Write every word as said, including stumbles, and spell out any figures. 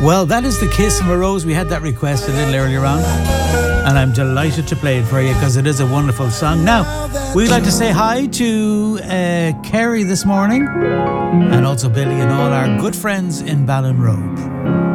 Well, that is the Kiss from a Rose. We had that request a little earlier on, and I'm delighted to play it for you because it is a wonderful song. Now, we'd like to say hi to uh, Kerry this morning, and also Billy and all our good friends in Ballinrobe.